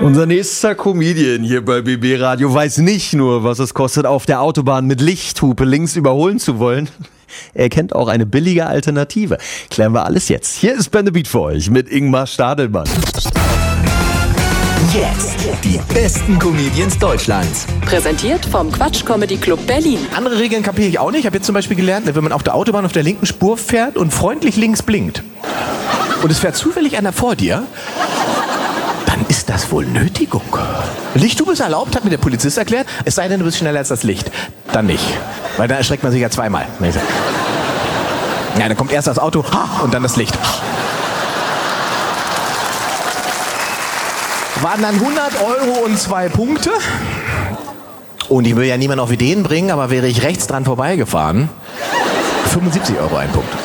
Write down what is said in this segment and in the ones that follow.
Unser nächster Comedian hier bei BB Radio weiß nicht nur, was es kostet, auf der Autobahn mit Lichthupe links überholen zu wollen. Er kennt auch eine billige Alternative. Klären wir alles jetzt. Hier ist Ben the Beat für euch mit Ingmar Stadelmann. Jetzt die besten Comedians Deutschlands. Präsentiert vom Quatsch Comedy Club Berlin. Andere Regeln kapiere ich auch nicht. Ich habe jetzt zum Beispiel gelernt, wenn man auf der Autobahn auf der linken Spur fährt und freundlich links blinkt und es fährt zufällig einer vor dir, dann ist das wohl Nötigung. Lichthupe ist erlaubt, hat mir der Polizist erklärt, es sei denn, du bist schneller als das Licht. Dann nicht, weil dann erschreckt man sich ja zweimal. Ja, dann kommt erst das Auto und dann das Licht. Waren dann 100 € und 2 Punkte. Und ich will ja niemanden auf Ideen bringen, aber wäre ich rechts dran vorbeigefahren, 75 € ein Punkt.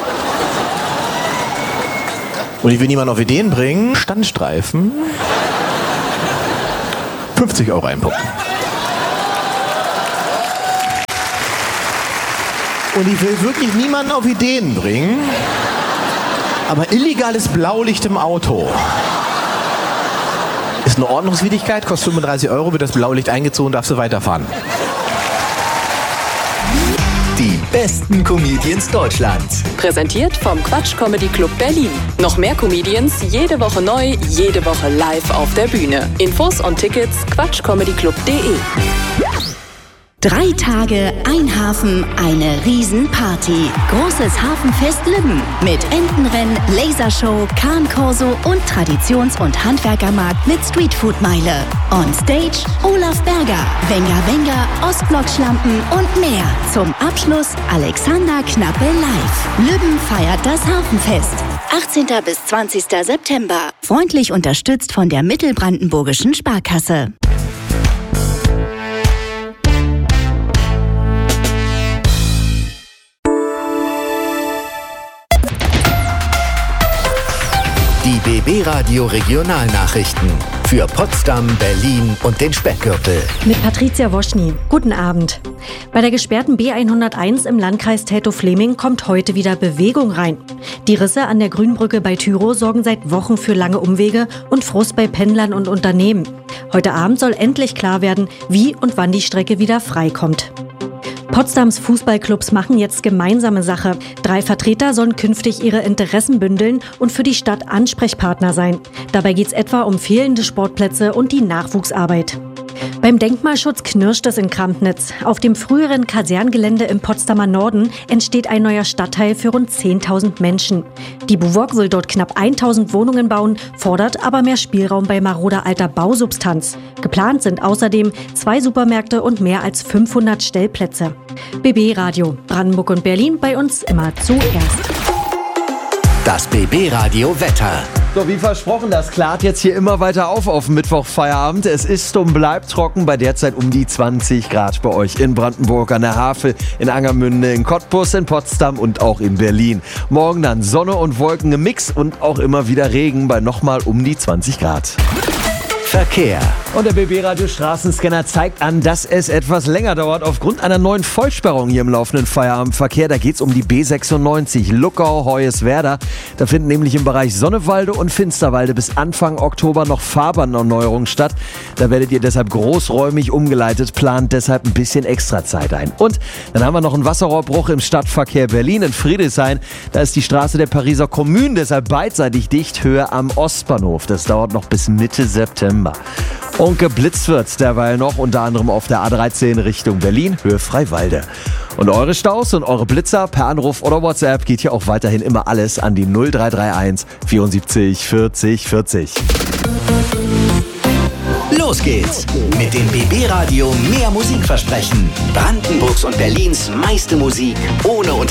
Und ich will niemanden auf Ideen bringen, Standstreifen, 50 € ein Punkt. Und ich will wirklich niemanden auf Ideen bringen, aber illegales Blaulicht im Auto ist eine Ordnungswidrigkeit, kostet 35 €, wird das Blaulicht eingezogen, darfst du weiterfahren. Die besten Comedians Deutschlands. Präsentiert vom Quatsch Comedy Club Berlin. Noch mehr Comedians, jede Woche neu, jede Woche live auf der Bühne. Infos und Tickets quatschcomedyclub.de. 3 Tage, ein Hafen, eine Riesenparty. Großes Hafenfest Lübben mit Entenrennen, Lasershow, Kahnkorso und Traditions- und Handwerkermarkt mit Streetfood-Meile. On Stage Olaf Berger, Wenger Wenger, Ostblock-Schlampen und mehr. Zum Abschluss Alexander Knappe live. Lübben feiert das Hafenfest. 18. bis 20. September. Freundlich unterstützt von der Mittelbrandenburgischen Sparkasse. Die BB Radio Regionalnachrichten für Potsdam, Berlin und den Speckgürtel. Mit Patricia Woschny. Guten Abend. Bei der gesperrten B101 im Landkreis Teltow-Fleming kommt heute wieder Bewegung rein. Die Risse an der Grünbrücke bei Tyrow sorgen seit Wochen für lange Umwege und Frust bei Pendlern und Unternehmen. Heute Abend soll endlich klar werden, wie und wann die Strecke wieder freikommt. Potsdams Fußballclubs machen jetzt gemeinsame Sache. 3 Vertreter sollen künftig ihre Interessen bündeln und für die Stadt Ansprechpartner sein. Dabei geht es etwa um fehlende Sportplätze und die Nachwuchsarbeit. Beim Denkmalschutz knirscht es in Krampnitz. Auf dem früheren Kaserngelände im Potsdamer Norden entsteht ein neuer Stadtteil für rund 10.000 Menschen. Die BUWOG will dort knapp 1.000 Wohnungen bauen, fordert aber mehr Spielraum bei maroder alter Bausubstanz. Geplant sind außerdem 2 Supermärkte und mehr als 500 Stellplätze. BB Radio, Brandenburg und Berlin, bei uns immer zuerst. Das BB Radio Wetter. So, wie versprochen, das klart jetzt hier immer weiter auf Mittwochfeierabend. Es ist und bleibt trocken, bei derzeit um die 20 Grad bei euch in Brandenburg an der Havel, in Angermünde, in Cottbus, in Potsdam und auch in Berlin. Morgen dann Sonne und Wolken im Mix und auch immer wieder Regen bei nochmal um die 20 Grad. Verkehr. Und der BB-Radio Straßenscanner zeigt an, dass es etwas länger dauert aufgrund einer neuen Vollsperrung hier im laufenden Feierabendverkehr. Da geht es um die B96 Luckau-Hoyerswerda. Da finden nämlich im Bereich Sonnewalde und Finsterwalde bis Anfang Oktober noch Fahrbahnerneuerungen statt. Da werdet ihr deshalb großräumig umgeleitet, plant deshalb ein bisschen extra Zeit ein. Und dann haben wir noch einen Wasserrohrbruch im Stadtverkehr Berlin in Friedrichshain. Da ist die Straße der Pariser Kommune deshalb beidseitig dicht, Höhe am Ostbahnhof. Das dauert noch bis Mitte September. Und geblitzt wird derweil noch, unter anderem auf der A13 Richtung Berlin, Höhe Freiwalde. Und eure Staus und eure Blitzer per Anruf oder WhatsApp geht hier auch weiterhin immer alles an die 0331 74 40 40. Los geht's mit dem BB Radio mehr Musikversprechen. Brandenburgs und Berlins meiste Musik ohne